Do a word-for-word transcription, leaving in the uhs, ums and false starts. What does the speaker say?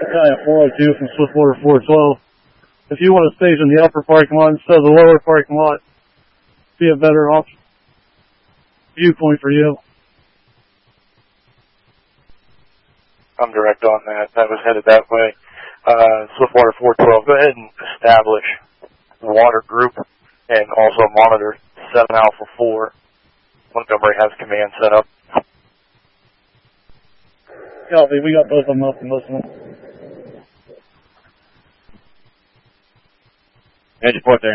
Battalion four oh two from Swiftwater four twelve. If you want to station the upper parking lot instead of the lower parking lot, be a better off viewpoint for you. I'm direct on that. I was headed that way. Uh, Swiftwater four twelve, go ahead and establish the water group and also monitor seven Alpha four. Montgomery has command set up. Copy, we got both of them up and listening. Edge report there.